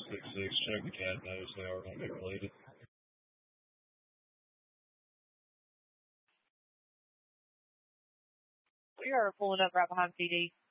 666. Check the cat nose. They are going to be related. We are pulling up right behind PD.